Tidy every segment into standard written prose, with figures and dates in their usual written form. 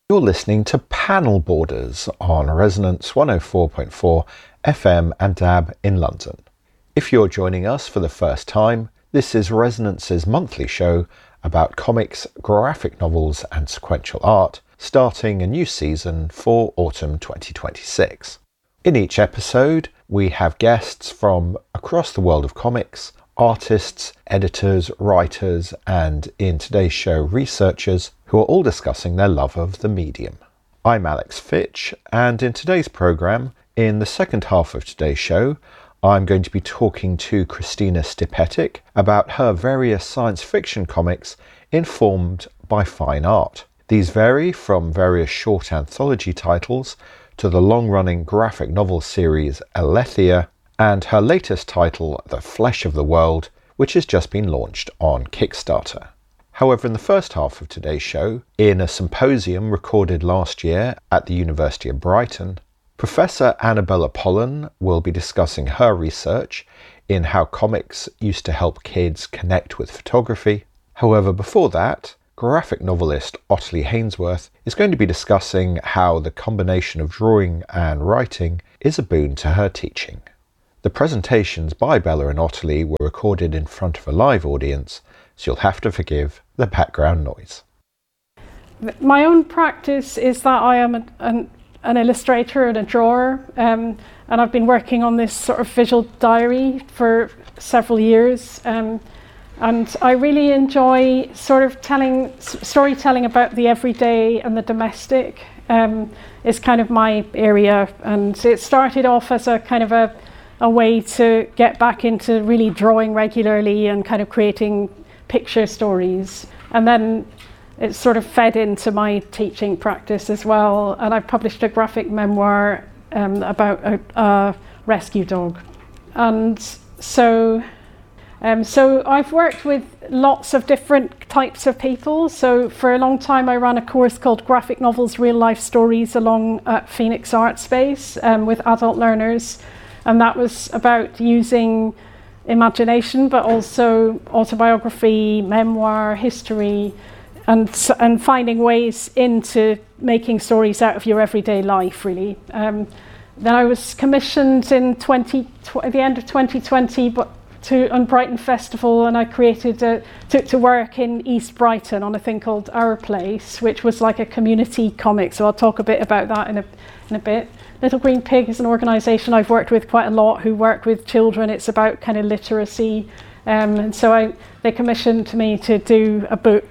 You're listening to Panel Borders on Resonance 104.4 FM and DAB in London. If you're joining us for the first time, this is Resonance's monthly show about comics, graphic novels and sequential art, starting a new season for autumn 2026. In each episode, we have guests from across the world of comics, artists, editors, writers, and in today's show, researchers who are all discussing their love of the medium. I'm Alex Fitch, and in today's programme, in the second half of today's show, I'm going to be talking to Christina Stepetic about her various science fiction comics informed by fine art. These vary from various short anthology titles to the long-running graphic novel series Alethea, and her latest title, The Flesh of the World, which has just been launched on Kickstarter. However, in the first half of today's show, in a symposium recorded last year at the University of Brighton, Professor Annabella Pollen will be discussing her research in how comics used to help kids connect with photography. However, before that, graphic novelist Ottilie Haynesworth is going to be discussing how the combination of drawing and writing is a boon to her teaching. The presentations by Bella and Ottilie were recorded in front of a live audience, so you'll have to forgive the background noise. My own practice is that I am an illustrator and a drawer, and I've been working on this sort of visual diary for several years, and I really enjoy sort of storytelling about the everyday and the domestic. Is kind of my area, and it started off as a kind of a way to get back into really drawing regularly and kind of creating picture stories, and then it sort of fed into my teaching practice as well, and I've published a graphic memoir about a rescue dog. And so I've worked with lots of different types of people. So for a long time I ran a course called Graphic Novels Real Life Stories along at Phoenix Art Space with adult learners, and that was about using imagination but also autobiography, memoir, history, and finding ways into making stories out of your everyday life, really. Then I was commissioned in at the end of 2020 on Brighton Festival, and I created to work in East Brighton on a thing called Our Place, which was like a community comic, so I'll talk a bit about that in a bit. Little Green Pig is an organisation I've worked with quite a lot, who work with children. It's about kind of literacy, and so they commissioned me to do a book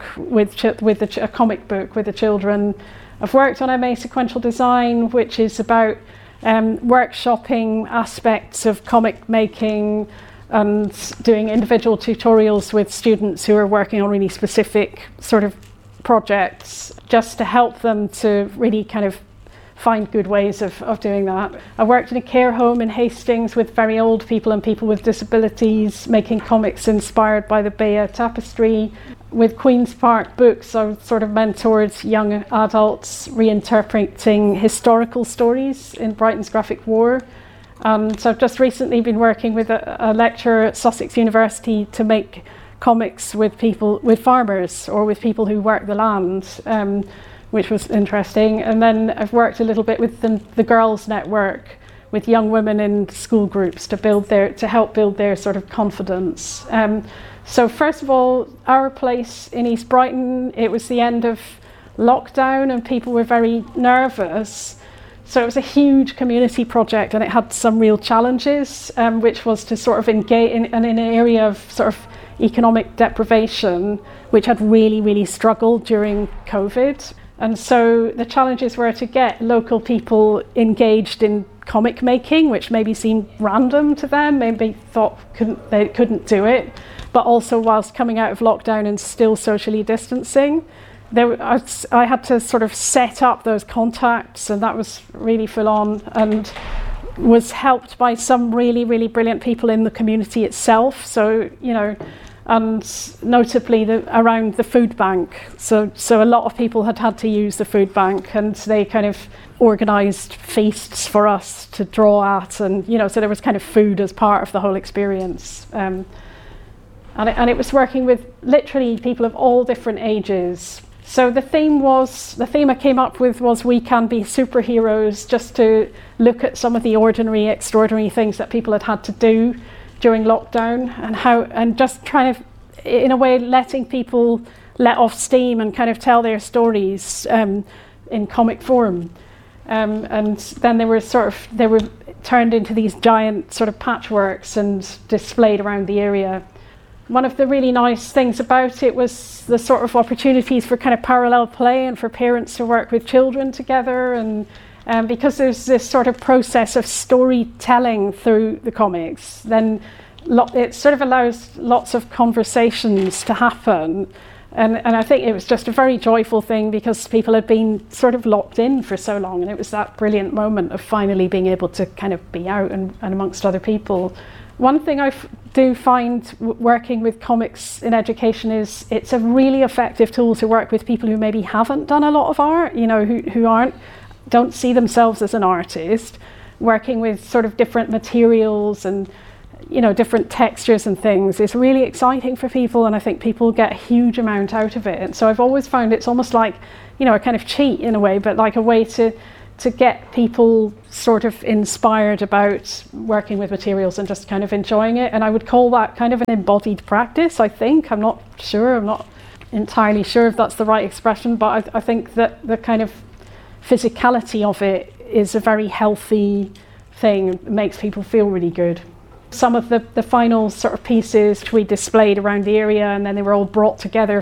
a comic book with the children. I've worked on MA Sequential Design, which is about workshopping aspects of comic making and doing individual tutorials with students who are working on really specific sort of projects, just to help them to really kind of find good ways of doing that. I worked in a care home in Hastings with very old people and people with disabilities, making comics inspired by the Beja Tapestry. With Queen's Park Books, I sort of mentored young adults reinterpreting historical stories in Brighton's Graphic War. So I've just recently been working with a lecturer at Sussex University to make comics with farmers or with people who work the land, which was interesting. And then I've worked a little bit with the Girls Network, with young women in school groups to help build their sort of confidence. So first of all, Our Place in East Brighton, it was the end of lockdown and people were very nervous. So it was a huge community project, and it had some real challenges, which was to sort of engage in an area of sort of economic deprivation, which had really, really struggled during COVID. And so the challenges were to get local people engaged in comic making, which maybe seemed random to them, maybe thought they couldn't do it, but also whilst coming out of lockdown and still socially distancing. I had to sort of set up those contacts, and that was really full on, and was helped by some really, really brilliant people in the community itself. So, and notably around the food bank. So a lot of people had to use the food bank, and they kind of organised feasts for us to draw at, and so there was kind of food as part of the whole experience. And it was working with literally people of all different ages. So the theme I came up with was we can be superheroes, just to look at some of the ordinary, extraordinary things that people had to do during lockdown, and just trying to, in a way, letting people let off steam and kind of tell their stories in comic form. And then they were turned into these giant sort of patchworks and displayed around the area. One of the really nice things about it was the sort of opportunities for kind of parallel play and for parents to work with children together, and because there's this sort of process of storytelling through the comics, then it sort of allows lots of conversations to happen. And I think it was just a very joyful thing, because people had been sort of locked in for so long, and it was that brilliant moment of finally being able to kind of be out and amongst other people. One thing I do find working with comics in education is it's a really effective tool to work with people who maybe haven't done a lot of art, who don't see themselves as an artist, working with sort of different materials and different textures and things is really exciting for people, and I think people get a huge amount out of it. And so I've always found it's almost like, a kind of cheat in a way, but like a way to get people sort of inspired about working with materials and just kind of enjoying it. And I would call that kind of an embodied practice, I think. I'm not entirely sure if that's the right expression, but I think that the kind of physicality of it is a very healthy thing. It makes people feel really good. Some of the final sort of pieces we displayed around the area, and then they were all brought together